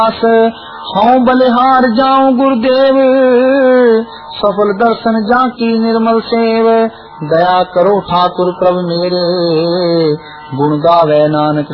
हूँ बलिहार जाऊं गुरुदेव, सफल दर्शन जाकी निर्मल सेव। दया करो ठाकुर प्रभु मेरे, गुण गावे नानक